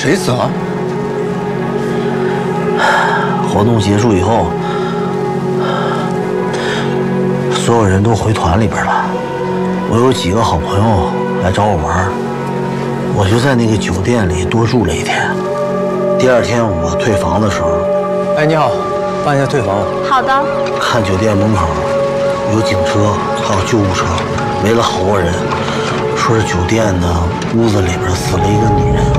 谁死了？ 活动结束以后，所有人都回团里边了。我有几个好朋友来找我玩，我就在那个酒店里多住了一天。第二天我退房的时候， 哎，你好，帮一下退房。 好的。 看酒店门口有警车，还有救护车，围了好多人，说是酒店的屋子里边死了一个女人。